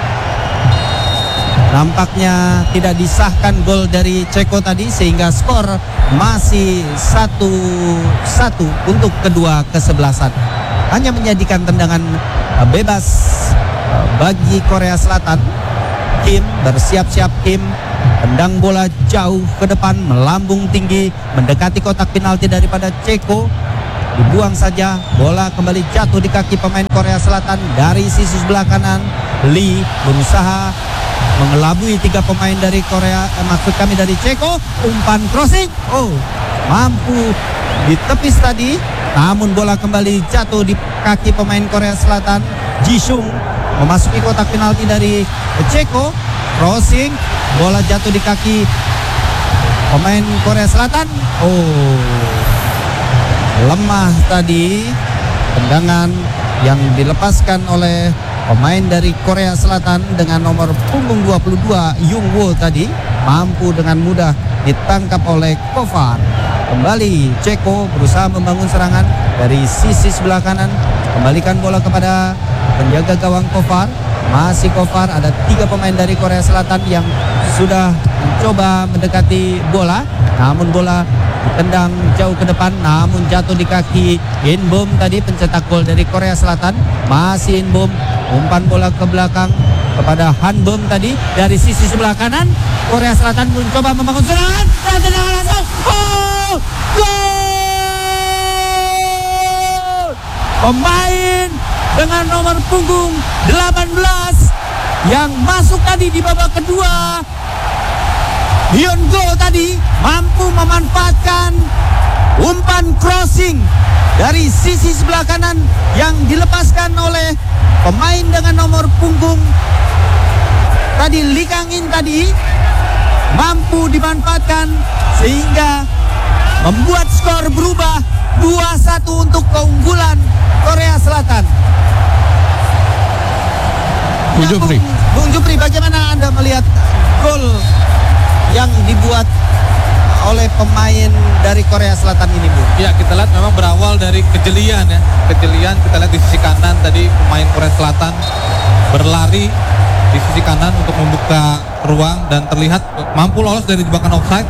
nampaknya tidak disahkan gol dari Ceko tadi, sehingga skor masih 1-1 untuk kedua kesebelasan. Hanya menjadikan tendangan bebas bagi Korea Selatan. Kim bersiap-siap, Kim tendang bola jauh ke depan, melambung tinggi, mendekati kotak penalti daripada Ceko. Dibuang saja, bola kembali jatuh di kaki pemain Korea Selatan dari sisi sebelah kanan. Lee berusaha mengelabui tiga pemain dari Korea, dari Ceko. Umpan crossing, mampu ditepis tadi, namun bola kembali jatuh di kaki pemain Korea Selatan. Jisung memasuki kotak penalti dari Ceko. Crossing, bola jatuh di kaki pemain Korea Selatan. Lemah tadi tendangan yang dilepaskan oleh pemain dari Korea Selatan dengan nomor punggung 22 Jung Woo tadi, mampu dengan mudah ditangkap oleh Kovar. Kembali Ceko berusaha membangun serangan dari sisi sebelah kanan, kembalikan bola kepada penjaga gawang Kovar. Masih Kovar, ada tiga pemain dari Korea Selatan yang sudah mencoba mendekati bola. namun bola ditendang jauh ke depan, namun jatuh di kaki Inbom tadi, pencetak gol dari Korea Selatan. Masih Inbom, umpan bola ke belakang kepada Hanbom tadi dari sisi sebelah kanan. Korea Selatan mencoba membangun serangan dan tendangan langsung. Oh, gol! Pemain dengan nomor punggung 18 yang masuk tadi di babak kedua, Hyun Go tadi mampu memanfaatkan umpan crossing dari sisi sebelah kanan yang dilepaskan oleh pemain dengan nomor punggung tadi, Lee Kang-in tadi, mampu dimanfaatkan sehingga membuat skor berubah 2-1 untuk keunggulan Korea Selatan. Bung Jupri. Bung Jupri, bagaimana Anda melihat gol yang dibuat oleh pemain dari Korea Selatan ini, Bu? Ya, kita lihat memang berawal dari kejelian ya. Kejelian kita lihat di sisi kanan tadi, pemain Korea Selatan berlari di sisi kanan untuk membuka ruang dan terlihat mampu lolos dari jebakan offside.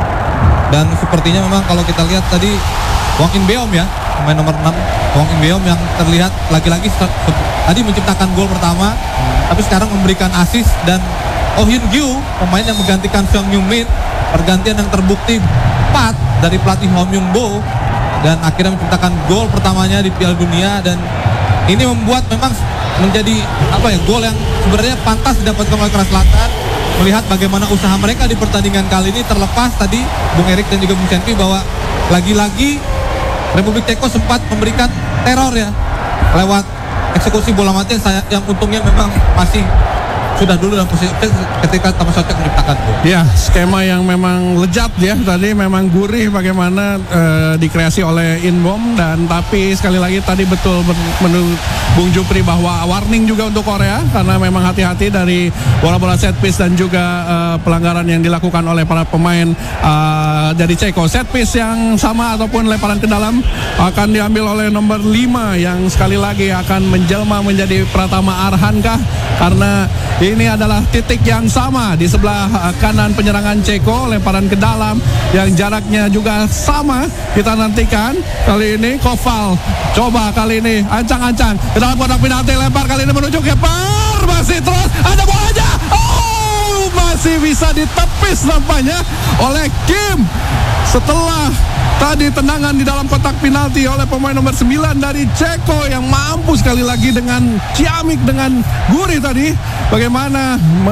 Dan sepertinya memang kalau kita lihat tadi Wang In Beom ya, pemain nomor 6 Wang In Beom yang terlihat lagi-lagi tadi menciptakan gol pertama, tapi sekarang memberikan assist. Dan Oh Hyun Gyu, pemain yang menggantikan Song Hyun Min, pergantian yang terbukti 4 dari pelatih Hong Myung Bo, dan akhirnya menciptakan gol pertamanya di Piala Dunia. Dan ini membuat memang menjadi gol yang sebenarnya pantas didapatkan oleh Korea Selatan, melihat bagaimana usaha mereka di pertandingan kali ini. Terlepas tadi Bung Erik dan juga Bung Senpi bahwa lagi-lagi Republik Ceko sempat memberikan teror ya lewat eksekusi bola mati yang untungnya memang masih sudah dulu dalam posisi ketika Thomas Soucek menciptakan gol. Ya, skema yang memang lejat ya, tadi memang gurih bagaimana dikreasi oleh Inbom. Dan tapi sekali lagi tadi betul menurut Bung Jupri bahwa warning juga untuk Korea, karena memang hati-hati dari bola-bola set piece dan juga pelanggaran yang dilakukan oleh para pemain dari Ceko. Set piece yang sama ataupun lemparan ke dalam akan diambil oleh nomor 5 yang sekali lagi akan menjelma menjadi Pratama Arhankah, karena ini adalah titik yang sama di sebelah kanan penyerangan Ceko. Lemparan ke dalam yang jaraknya juga sama. Kita nantikan kali ini Koval coba kali ini ancang-ancang ke dalam kotak penalti, lempar kali ini menuju keeper, masih terus ada bolanya. Oh, masih bisa ditepis nampaknya oleh Kim setelah tadi tendangan di dalam kotak penalti oleh pemain nomor 9 dari Ceko yang mampu sekali lagi dengan ciamik, dengan gurih tadi bagaimana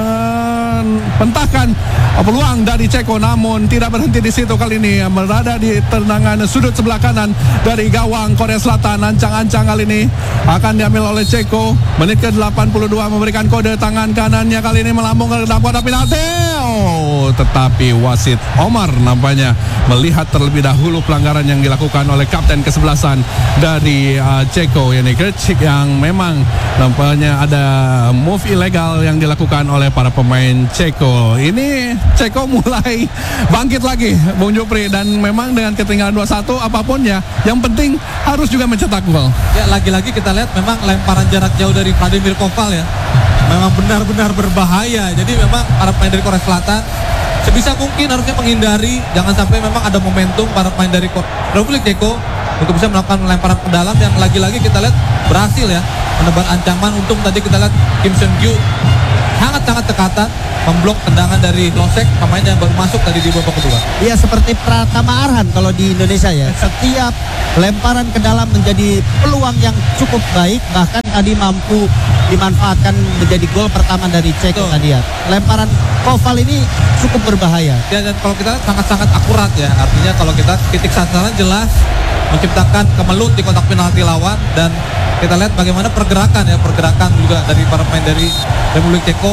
mentahkan peluang dari Ceko, namun tidak berhenti di situ. Kali ini berada di tendangan sudut sebelah kanan dari gawang Korea Selatan. Ancang-ancang kali ini akan diambil oleh Ceko. Menit ke-82 memberikan kode tangan kanannya, kali ini melambung ke dalam kotak penalti. Oh, tetapi wasit Omar nampaknya melihat terlebih dahulu pelanggaran yang dilakukan oleh kapten kesebelasan dari Ceko, yakni Krejcik, yang memang nampaknya ada move ilegal yang dilakukan oleh para pemain Ceko. Ini Ceko mulai bangkit lagi, Bung Jupri, dan memang dengan ketinggalan 2-1 apapun ya, yang penting harus juga mencetak gol. Ya, lagi-lagi kita lihat memang lemparan jarak jauh dari Vladimir Koval ya, memang benar-benar berbahaya. Jadi memang para pemain dari Korea Selatan sebisa mungkin harusnya menghindari, jangan sampai memang ada momentum para pemain dari Republik Ceko untuk bisa melakukan lemparan ke dalam yang lagi-lagi kita lihat berhasil ya menebar ancaman. Untung tadi kita lihat Kim Seung Gyu sangat-sangat tekatan memblok tendangan dari Losek, pemain yang baru masuk tadi di babak kedua. Iya, seperti Pratama Arhan kalau di Indonesia ya. Setiap lemparan ke dalam menjadi peluang yang cukup baik, bahkan tadi mampu dimanfaatkan menjadi gol pertama dari Ceko tadi ya. Lemparan Koval ini cukup berbahaya. Ya, dan kalau kita lihat sangat-sangat akurat ya. Artinya kalau kita titik sasaran jelas, menciptakan kemelut di kotak penalti lawan. Dan kita lihat bagaimana pergerakan juga dari para pemain dari Republik Ceko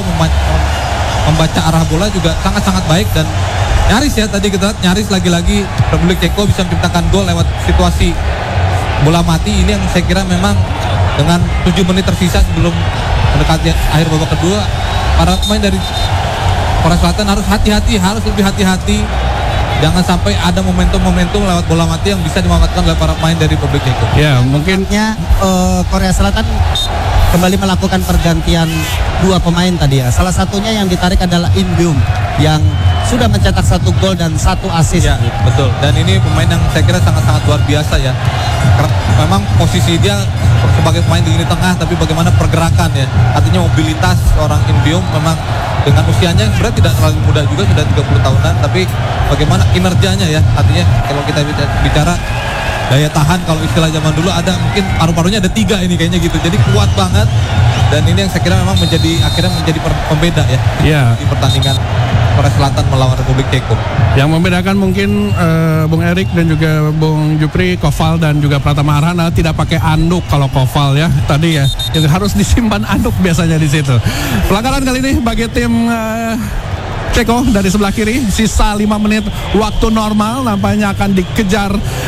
membaca arah bola juga sangat-sangat baik. Dan nyaris ya tadi kita lihat, nyaris lagi-lagi Republik Ceko bisa menciptakan gol lewat situasi bola mati ini, yang saya kira memang dengan 7 menit tersisa sebelum mendekati akhir babak kedua, para pemain dari Korea Selatan harus hati-hati, harus lebih hati-hati. Jangan sampai ada momentum-momentum lewat bola mati yang bisa dimanfaatkan oleh para pemain dari Republik Ceko. Ya, mungkin Korea Selatan kembali melakukan pergantian 2 pemain tadi ya. Salah satunya yang ditarik adalah In Byum yang sudah mencetak 1 gol dan 1 assist. Ya, betul. Dan ini pemain yang saya kira sangat-sangat luar biasa ya. Karena memang posisi dia sebagai pemain di lini tengah, tapi bagaimana pergerakan ya. Artinya mobilitas orang Inbium memang dengan usianya sebenarnya tidak terlalu muda juga, sudah 30 tahunan, tapi bagaimana kinerjanya ya. Artinya kalau kita bicara daya tahan, kalau istilah zaman dulu ada mungkin paru-parunya ada 3 ini kayaknya gitu. Jadi kuat banget. Dan ini yang saya kira memang akhirnya menjadi pembeda ya di pertandingan Korea Selatan melawan Republik Ceko. Yang membedakan mungkin Bung Erik dan juga Bung Jupri, Koval dan juga Pratama Arhana tidak pakai anduk kalau Koval ya tadi ya, yang harus disimpan anduk biasanya di situ. Pelanggaran kali ini bagi tim Ceko dari sebelah kiri, sisa 5 menit waktu normal, nampaknya akan dikejar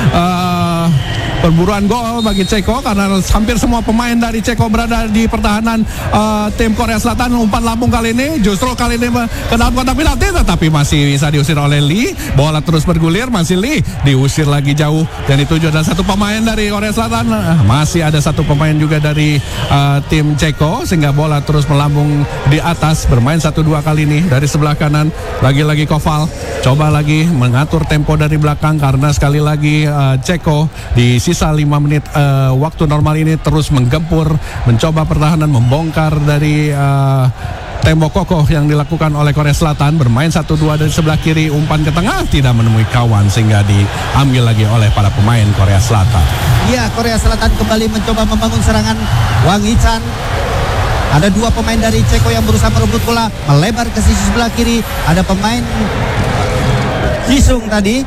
perburuan gol bagi Ceko karena hampir semua pemain dari Ceko berada di pertahanan tim Korea Selatan. Umpan lambung kali ini justru kali ini ke dalam kotak penalti, tetapi masih bisa diusir oleh Lee. Bola terus bergulir, masih Lee diusir lagi jauh, dan dituju ada 1 pemain dari Korea Selatan. Masih ada 1 pemain juga dari tim Ceko, sehingga bola terus melambung di atas. Bermain 1-2 kali ini dari sebelah kanan. Lagi-lagi Koval coba lagi mengatur tempo dari belakang karena sekali lagi Ceko di sisa 5 menit waktu normal ini terus menggempur, mencoba pertahanan, membongkar dari tembok kokoh yang dilakukan oleh Korea Selatan. Bermain 1-2 dari sebelah kiri, umpan ke tengah tidak menemui kawan sehingga diambil lagi oleh para pemain Korea Selatan. Ya, Korea Selatan kembali mencoba membangun serangan. Wang Hee-chan, ada 2 pemain dari Ceko yang berusaha merebut bola, melebar ke sisi sebelah kiri. Ada pemain Jisung tadi,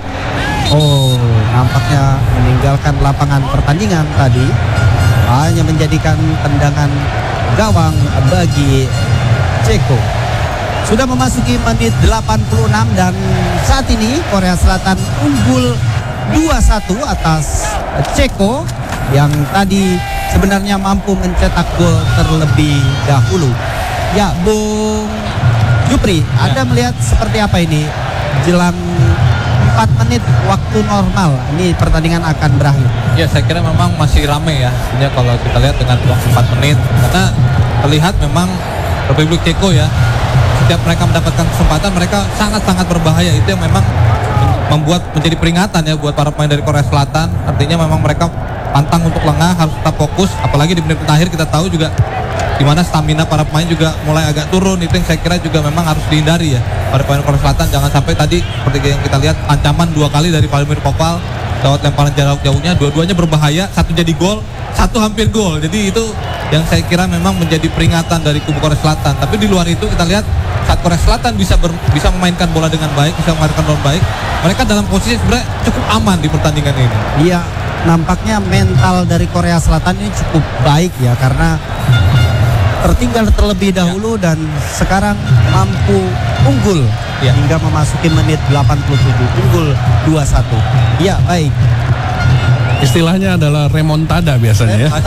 nampaknya meninggalkan lapangan pertandingan tadi, hanya menjadikan tendangan gawang bagi Ceko. Sudah memasuki menit 86 dan saat ini Korea Selatan unggul 2-1 atas Ceko yang tadi sebenarnya mampu mencetak gol terlebih dahulu. Ya, Bung Jupri, Anda melihat seperti apa ini jelang 4 menit waktu normal ini pertandingan akan berakhir? Ya, saya kira memang masih rame ya. Sebenarnya kalau kita lihat dengan waktu 4 menit, karena terlihat memang Republik Ceko ya, setiap mereka mendapatkan kesempatan mereka sangat-sangat berbahaya. Itu yang memang membuat menjadi peringatan ya buat para pemain dari Korea Selatan. Artinya memang mereka pantang untuk lengah, harus tetap fokus. Apalagi di menit akhir kita tahu juga di mana stamina para pemain juga mulai agak turun. Itu yang saya kira juga memang harus dihindari ya para pemain Korea Selatan. Jangan sampai tadi seperti yang kita lihat ancaman 2 kali dari Vladimir Koval lewat lemparan jarak jauhnya, dua-duanya berbahaya, 1 jadi gol, 1 hampir gol. Jadi itu yang saya kira memang menjadi peringatan dari kubu Korea Selatan. Tapi di luar itu kita lihat saat Korea Selatan bisa memainkan bola dengan baik, bisa memainkan bola baik, mereka dalam posisi sebenarnya cukup aman di pertandingan ini. Iya, nampaknya mental dari Korea Selatan ini cukup baik ya, karena tertinggal terlebih dahulu dan sekarang mampu unggul hingga memasuki menit 87, unggul 2-1. Ya, baik. Istilahnya adalah remontada biasanya ya.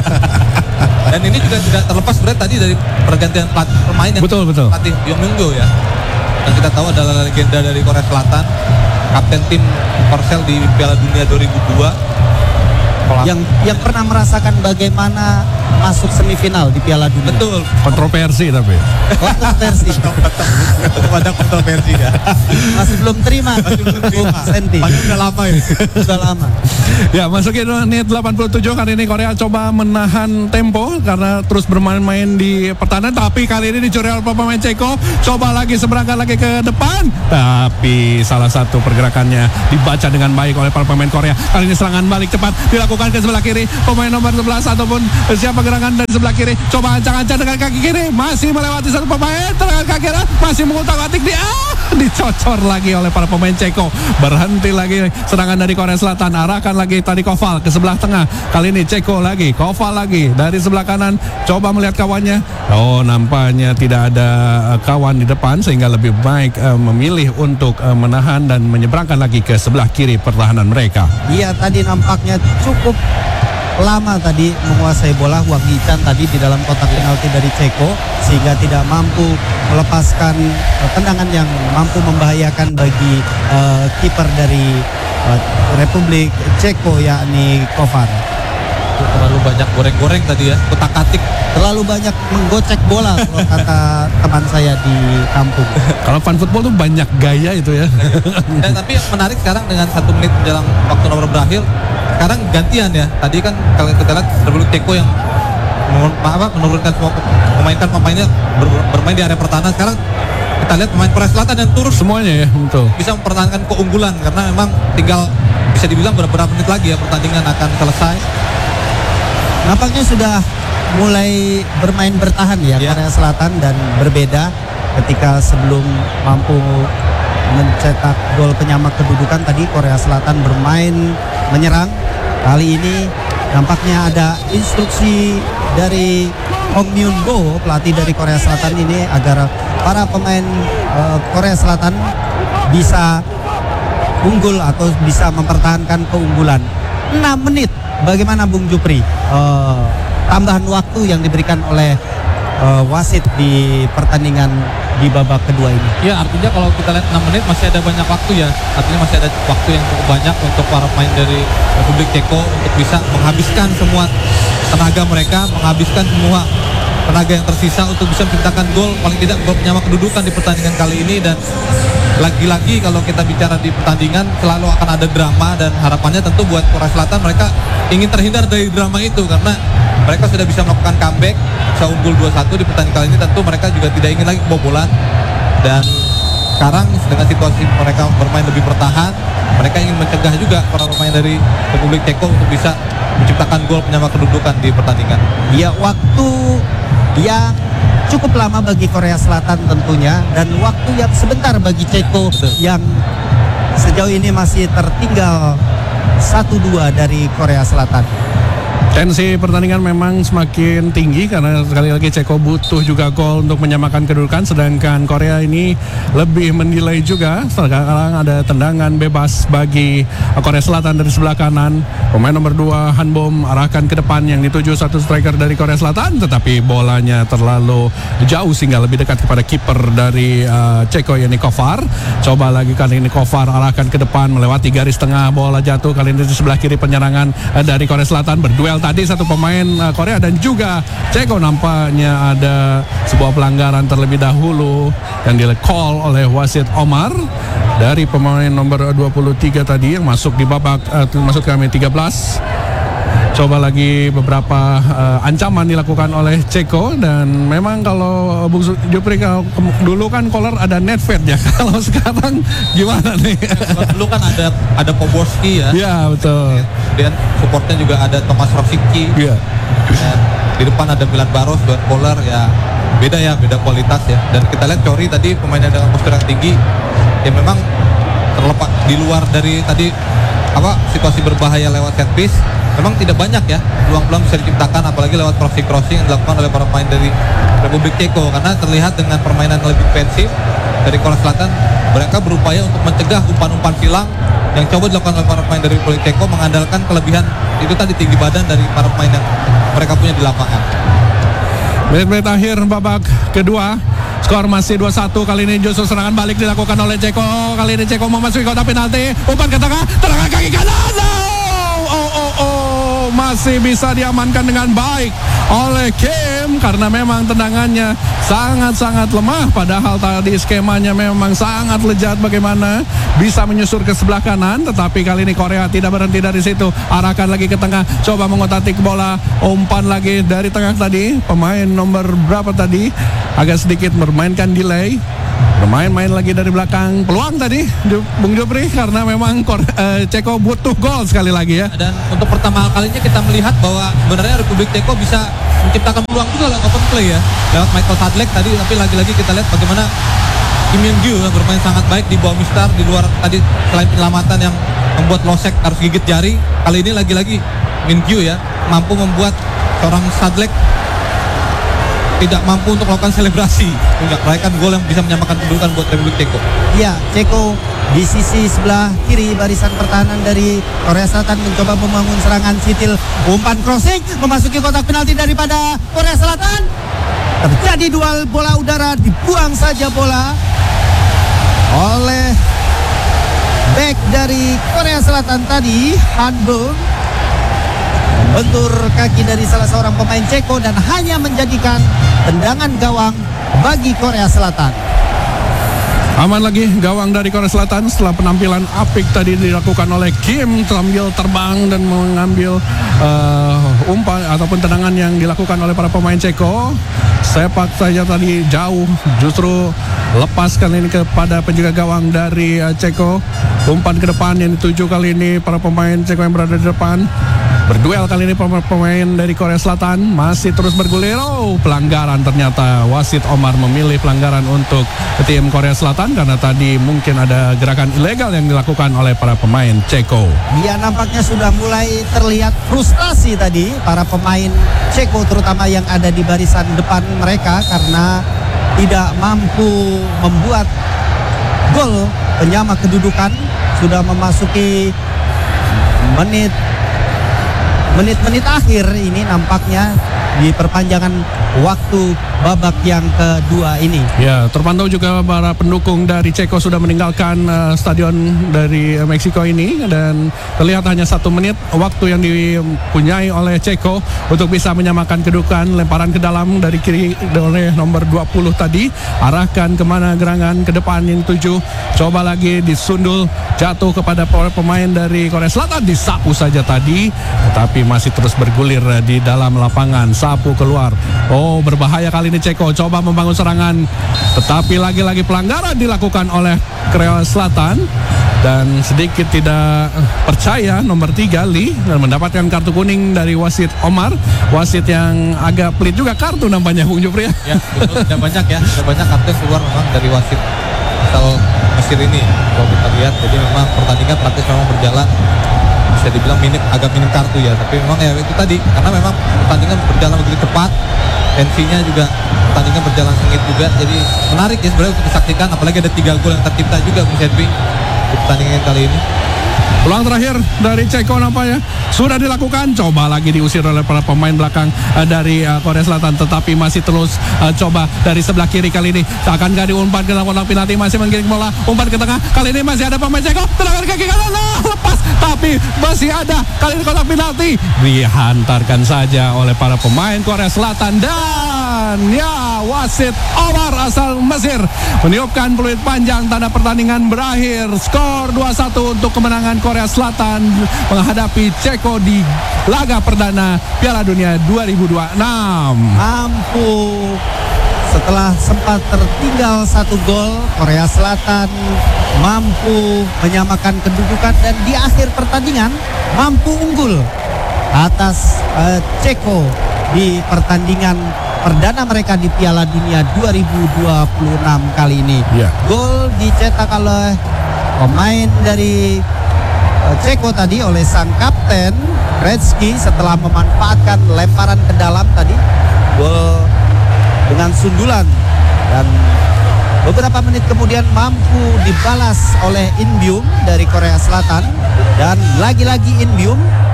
Dan ini juga tidak terlepas sebenarnya tadi dari pergantian pemain yang Betul. pelatih Yong Myung-go ya. Yang kita tahu adalah legenda dari Korea Selatan, kapten tim Korsel di Piala Dunia 2002. Yang pernah merasakan bagaimana masuk semifinal di Piala Dunia. Betul. Kontroversi tapi. Kontroversi. Ada kontroversi ya. Masih belum terima. Senti. Udah lama ya. Sudah lama. Ya, masukin menit 87 kali ini Korea coba menahan tempo karena terus bermain-main di pertahanan, tapi kali ini dicuri oleh pemain Ceko. Coba lagi seberangkat lagi ke depan, tapi salah satu pergerakannya dibaca dengan baik oleh para pemain Korea. Kali ini serangan balik cepat dilakukan ke sebelah kiri, pemain nomor 11 ataupun siapa gerangan dari sebelah kiri, coba ancang-ancang dengan kaki kiri, masih melewati 1 pemain, dengan kaki kanan masih mengutak-atik dicocor lagi oleh para pemain Ceko. Berhenti lagi serangan dari Korea Selatan, arahkan lagi tadi Koval ke sebelah tengah. Kali ini Ceko lagi, Koval lagi dari sebelah kanan, coba melihat kawannya. Nampaknya tidak ada kawan di depan sehingga lebih baik memilih untuk menahan dan menyeberangkan lagi ke sebelah kiri pertahanan mereka. Iya, tadi nampaknya cukup lama tadi menguasai bola Wang Hee-chan tadi di dalam kotak penalti dari Ceko, sehingga tidak mampu melepaskan tendangan yang mampu membahayakan bagi kiper dari Republik Ceko, yakni Kovar. terlalu banyak goreng-goreng tadi ya, kutak-katik. Terlalu banyak menggocek bola kalau kata teman saya di kampung. Kalau fan football tuh banyak gaya itu ya. Tapi yang menarik sekarang dengan 1 menit menjelang waktu nomor berakhir, sekarang gantian ya. Tadi kan kalau kita lihat Republik Ceko yang menurunkan semua pemainnya bermain di area pertahanan. Sekarang kita lihat pemain Korea Selatan yang turun Semuanya ya, betul. bisa mempertahankan keunggulan karena memang tinggal bisa dibilang beberapa menit lagi ya pertandingan akan selesai. Nampaknya sudah mulai bermain bertahan ya Korea Selatan, dan berbeda ketika sebelum mampu mencetak gol penyamak kedudukan tadi Korea Selatan bermain menyerang. Kali ini nampaknya ada instruksi dari Hong Myun-go, pelatih dari Korea Selatan ini, agar para pemain Korea Selatan bisa unggul atau bisa mempertahankan keunggulan. 6 menit, bagaimana Bung Jupri? Tambahan waktu yang diberikan oleh wasit di pertandingan di babak kedua ini. Ya, artinya kalau kita lihat 6 menit masih ada banyak waktu ya. Artinya masih ada waktu yang cukup banyak untuk para pemain dari Republik Ceko untuk bisa menghabiskan semua tenaga mereka, menghabiskan semua tenaga yang tersisa untuk bisa menciptakan gol, paling tidak gol penyamak kedudukan di pertandingan kali ini. Dan lagi-lagi kalau kita bicara di pertandingan selalu akan ada drama, dan harapannya tentu buat Korea Selatan, mereka ingin terhindar dari drama itu karena mereka sudah bisa melakukan comeback, bisa unggul 2-1 di pertandingan kali ini. Tentu mereka juga tidak ingin lagi kebobolan, dan sekarang dengan situasi mereka bermain lebih bertahan, mereka ingin mencegah juga para pemain dari Republik Ceko untuk bisa menciptakan gol penyamak kedudukan di pertandingan. Ya, waktu yang cukup lama bagi Korea Selatan tentunya, dan waktu yang sebentar bagi Ceko yang sejauh ini masih tertinggal 1-2 dari Korea Selatan. Tensi pertandingan memang semakin tinggi karena sekali lagi Ceko butuh juga gol untuk menyamakan kedudukan, sedangkan Korea ini lebih menilai juga. Sekarang ada tendangan bebas bagi Korea Selatan dari sebelah kanan. Pemain nomor 2 Han Bom arahkan ke depan yang dituju satu striker dari Korea Selatan, tetapi bolanya terlalu jauh sehingga lebih dekat kepada kiper dari Ceko, yakni Kovar. Coba lagi kali ini Kovar arahkan ke depan melewati garis tengah, bola jatuh kali ini di sebelah kiri penyerangan dari Korea Selatan. Berduel tadi satu pemain Korea dan juga Ceko, nampaknya ada sebuah pelanggaran terlebih dahulu yang di-call oleh wasit Omar dari pemain nomor 23 tadi yang masuk di babak masuk ke menit 13. Coba lagi beberapa ancaman dilakukan oleh Ceko, dan memang kalau Bung Jupri, kalau dulu kan Koller ada Nedved ya, kalau sekarang gimana nih? Dulu kan ada Poborski ya. Iya, betul. Dan supportnya juga ada Tomas Rosicki. Iya. Dan di depan ada Milan Baros, Duan Koller, ya beda kualitas ya. Dan kita lihat Cori tadi pemainnya dengan postur yang tinggi, ya memang terlepas di luar dari tadi situasi berbahaya lewat set piece, memang tidak banyak ya peluang-peluang bisa diciptakan, apalagi lewat crossing yang dilakukan oleh para pemain dari Republik Ceko. Karena terlihat dengan permainan lebih defensif dari Korea Selatan, mereka berupaya untuk mencegah umpan-umpan silang yang coba dilakukan oleh para pemain dari Republik Ceko, mengandalkan kelebihan itu tadi, tinggi badan dari para pemain yang mereka punya di lapangan. Menit-menit akhir babak kedua, skor masih 2-1. Kali ini justru serangan balik dilakukan oleh Ceko. Kali ini Ceko memasuki kotak penalti, umpan ke tengah, tendangan kaki kanan. Masih bisa diamankan dengan baik oleh Kim karena memang tendangannya sangat-sangat lemah, padahal tadi skemanya memang sangat lejat bagaimana bisa menyusur ke sebelah kanan, tetapi kali ini Korea tidak berhenti dari situ, arahkan lagi ke tengah, coba mengotak bola, umpan lagi dari tengah tadi, pemain nomor berapa tadi agak sedikit memainkan delay, bermain-main lagi dari belakang, peluang tadi Bung Jupri, karena memang Ceko butuh gol sekali lagi ya. Dan untuk pertama kalinya kita melihat bahwa sebenarnya Republik Ceko bisa menciptakan peluang juga lewat open play ya, lewat Michael Sadlek tadi, tapi lagi-lagi kita lihat bagaimana Kim Myung-gyu bermain sangat baik di bawah Mistar, di luar tadi selain penyelamatan yang membuat Losek harus gigit jari, kali ini lagi-lagi Myung-gyu ya mampu membuat seorang Sadlek tidak mampu untuk melakukan selebrasi, meraihkan gol yang bisa menyamakan kedudukan buat Republik Ceko. Ya, Ceko di sisi sebelah kiri barisan pertahanan dari Korea Selatan mencoba membangun serangan Sitil, umpan crossing memasuki kotak penalti daripada Korea Selatan. Terjadi duel bola udara, dibuang saja bola oleh bek dari Korea Selatan tadi, Han Bum. bentur kaki dari salah seorang pemain Ceko dan hanya menjadikan tendangan gawang bagi Korea Selatan. Aman lagi gawang dari Korea Selatan setelah penampilan apik tadi dilakukan oleh Kim sambil terbang dan mengambil umpan ataupun tendangan yang dilakukan oleh para pemain Ceko. Sepak saja tadi jauh, justru lepas kali ini kepada penjaga gawang dari Ceko. Umpan ke depan yang dituju kali ini para pemain Ceko yang berada di depan. Berduel kali ini pemain dari Korea Selatan masih terus bergulir. Oh, pelanggaran ternyata. Wasit Omar memilih pelanggaran untuk tim Korea Selatan karena tadi mungkin ada gerakan ilegal yang dilakukan oleh para pemain Ceko. Dia nampaknya sudah mulai terlihat frustasi tadi para pemain Ceko, terutama yang ada di barisan depan mereka karena tidak mampu membuat gol penyama kedudukan. Sudah memasuki menit-menit akhir ini nampaknya di perpanjangan waktu babak yang kedua ini. Ya, terpantau juga para pendukung dari Ceko sudah meninggalkan stadion dari Meksiko ini dan terlihat hanya 1 menit waktu yang dipunyai oleh Ceko untuk bisa menyamakan kedudukan. Lemparan ke dalam dari kiri oleh nomor 20 tadi, arahkan kemana gerangan ke depan yang dituju, coba lagi disundul, jatuh kepada pemain dari Korea Selatan, disapu saja tadi tetapi masih terus bergulir di dalam lapangan. Sapu keluar. Oh, berbahaya kali ini Ceko coba membangun serangan tetapi lagi-lagi pelanggaran dilakukan oleh Korea Selatan dan sedikit tidak percaya nomor 3 Lee dan mendapatkan kartu kuning dari wasit Omar, wasit yang agak pelit juga kartu nampaknya Bung Jupri ya. Ya, betul, sudah banyak kartu yang keluar memang dari wasit asal Mesir ini kalau kita lihat. Jadi memang pertandingan praktis memang berjalan bisa dibilang agak minim kartu ya, tapi memang ya itu tadi karena memang pertandingan berjalan begitu cepat, tensinya juga pertandingan berjalan sengit juga, jadi menarik ya sebenarnya untuk disaksikan, apalagi ada 3 gol yang tercipta juga Bung Sedbi di pertandingan kali ini. Peluang terakhir dari Ceko nampaknya sudah dilakukan, coba lagi diusir oleh para pemain belakang dari Korea Selatan, tetapi masih terus coba dari sebelah kiri kali ini. Akankah diumpan ke dalam kotak penalti, masih menggiring bola, umpan ke tengah, kali ini masih ada pemain Ceko, tendangan kaki kanan, lepas, tapi masih ada kali ini kotak penalti, dihantarkan saja oleh para pemain Korea Selatan dan ya wasit Omar asal Mesir meniupkan peluit panjang, tanda pertandingan berakhir, skor 2-1 untuk kemenangan Korea Selatan menghadapi Ceko di laga perdana Piala Dunia 2026. Mampu setelah sempat tertinggal 1 gol, Korea Selatan mampu menyamakan kedudukan dan di akhir pertandingan mampu unggul atas Ceko di pertandingan perdana mereka di Piala Dunia 2026 kali ini. Gol dicetak oleh pemain dari Ceko tadi oleh sang kapten Gretzky setelah memanfaatkan lemparan ke dalam tadi, gol dengan sundulan, dan beberapa menit kemudian mampu dibalas oleh In-beom dari Korea Selatan, dan lagi-lagi In-beom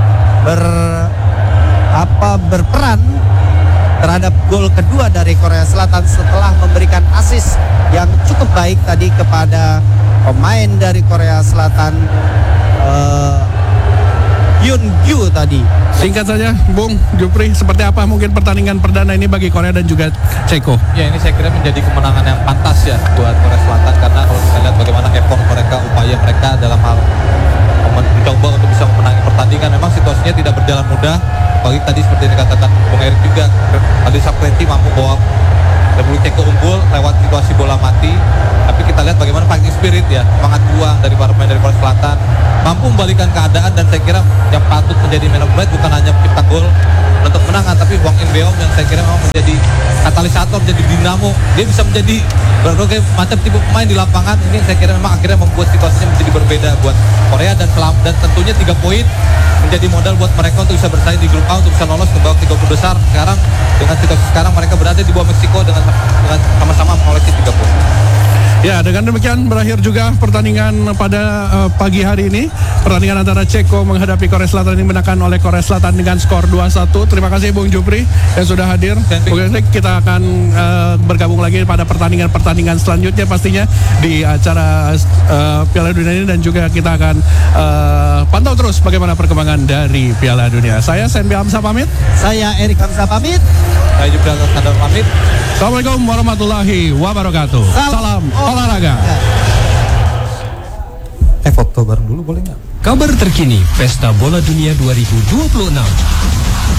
berperan terhadap gol kedua dari Korea Selatan setelah memberikan assist yang cukup baik tadi kepada pemain dari Korea Selatan, Hyun-gyu tadi. Singkat saja Bung Jupri, seperti apa mungkin pertandingan perdana ini bagi Korea dan juga Ceko? Ya, ini saya kira menjadi kemenangan yang pantas ya buat Korea Selatan, karena kalau kita lihat bagaimana effort mereka, upaya mereka dalam hal mencoba untuk bisa memenangi pertandingan, memang situasinya tidak berjalan mudah. Apalagi tadi seperti yang dikatakan Bung Erik juga, Aldi Saprenti mampu bawa Republik Ceko unggul lewat situasi bola mati. Tapi kita lihat bagaimana fighting spirit ya, semangat juang dari para pemain dari Korea Selatan, mampu membalikkan keadaan, dan saya kira yang patut menjadi man of the match bukan hanya pencipta gol untuk menang, tapi Hwang In-beom yang saya kira memang menjadi katalisator, jadi dinamo. Dia bisa menjadi berbagai macam tipe pemain di lapangan. Ini saya kira memang akhirnya membuat situasinya menjadi berbeda buat Korea, dan tentunya 3 poin menjadi modal buat mereka untuk bisa bersaing di grup A, untuk bisa lolos ke babak 30 besar. Sekarang dengan situasi sekarang mereka berada di bawah Meksiko dengan sama-sama mengoleksi 3 poin. Ya, dengan demikian berakhir juga pertandingan pada pagi hari ini. Pertandingan antara Ceko menghadapi Korea Selatan ini dimenangkan oleh Korea Selatan dengan skor 2-1. Terima kasih Bung Jupri yang sudah hadir. Bung Erik, kita akan bergabung lagi pada pertandingan-pertandingan selanjutnya pastinya di acara Piala Dunia ini, dan juga kita akan pantau terus terus bagaimana perkembangan dari Piala Dunia. Saya Senbi Hamzah pamit. Saya Erik Hamzah pamit. Saya juga Sadar pamit. Assalamualaikum warahmatullahi wabarakatuh. Salam olahraga. Foto bareng dulu boleh nggak? Kabar terkini Pesta Bola Dunia 2026.